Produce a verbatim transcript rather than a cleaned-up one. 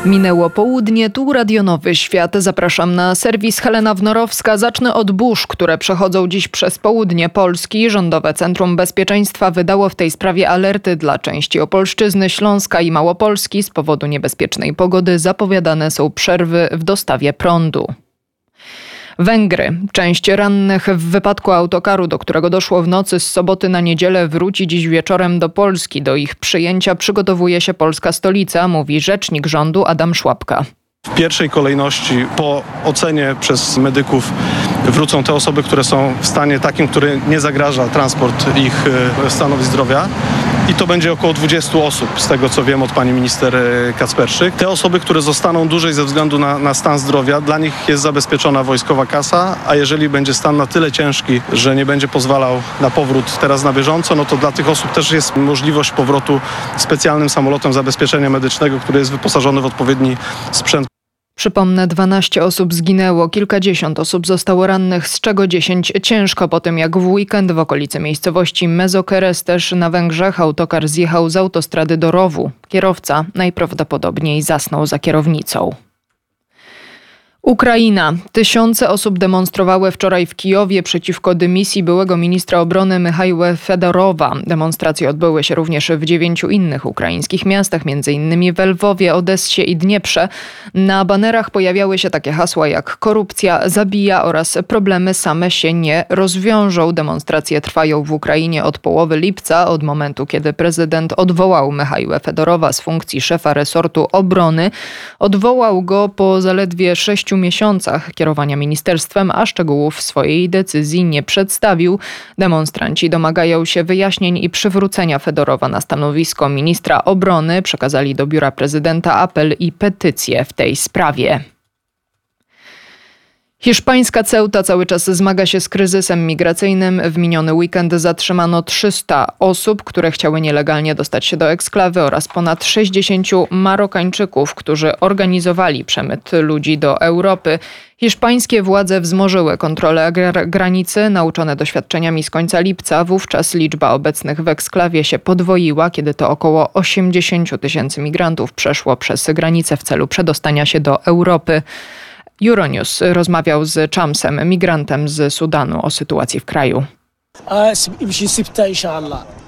Minęło południe, tu Radio Nowy Świat. Zapraszam na serwis Helena Wnorowska. Zacznę od burz, które przechodzą dziś przez południe Polski. Rządowe Centrum Bezpieczeństwa wydało w tej sprawie alerty dla części Opolszczyzny, Śląska i Małopolski. Z powodu niebezpiecznej pogody zapowiadane są przerwy w dostawie prądu. Węgry. Część rannych w wypadku autokaru, do którego doszło w nocy z soboty na niedzielę, wróci dziś wieczorem do Polski. Do ich przyjęcia przygotowuje się polska stolica, mówi rzecznik rządu Adam Szłapka. W pierwszej kolejności po ocenie przez medyków wrócą te osoby, które są w stanie takim, który nie zagraża transport ich stanowi zdrowia. I to będzie około dwadzieścia osób, z tego co wiem od pani minister Kacperczyk. Te osoby, które zostaną dłużej ze względu na, na stan zdrowia, dla nich jest zabezpieczona wojskowa kasa, a jeżeli będzie stan na tyle ciężki, że nie będzie pozwalał na powrót teraz na bieżąco, no to dla tych osób też jest możliwość powrotu specjalnym samolotem zabezpieczenia medycznego, który jest wyposażony w odpowiedni sprzęt. Przypomnę, dwanaście osób zginęło, kilkadziesiąt osób zostało rannych, z czego dziesięć ciężko po tym, jak w weekend w okolicy miejscowości Mezokeres też na Węgrzech autokar zjechał z autostrady do rowu. Kierowca najprawdopodobniej zasnął za kierownicą. Ukraina. Tysiące osób demonstrowały wczoraj w Kijowie przeciwko dymisji byłego ministra obrony Michaiła Fedorowa. Demonstracje odbyły się również w dziewięciu innych ukraińskich miastach, m.in. w Lwowie, Odessie i Dnieprze. Na banerach pojawiały się takie hasła jak korupcja zabija oraz problemy same się nie rozwiążą. Demonstracje trwają w Ukrainie od połowy lipca, od momentu kiedy prezydent odwołał Michaiła Fedorowa z funkcji szefa resortu obrony. Odwołał go po zaledwie sześciu miesiącach kierowania ministerstwem, a szczegółów swojej decyzji nie przedstawił. Demonstranci domagają się wyjaśnień i przywrócenia Fedorowa na stanowisko ministra obrony. Przekazali do biura prezydenta apel i petycję w tej sprawie. Hiszpańska Ceuta cały czas zmaga się z kryzysem migracyjnym. W miniony weekend zatrzymano trzysta osób, które chciały nielegalnie dostać się do eksklawy oraz ponad sześćdziesięciu Marokańczyków, którzy organizowali przemyt ludzi do Europy. Hiszpańskie władze wzmożyły kontrolę granicy. Nauczone doświadczeniami z końca lipca, wówczas liczba obecnych w eksklawie się podwoiła, kiedy to około osiemdziesiąt tysięcy migrantów przeszło przez granicę w celu przedostania się do Europy. Euronews rozmawiał z Chamsem, migrantem z Sudanu, o sytuacji w kraju.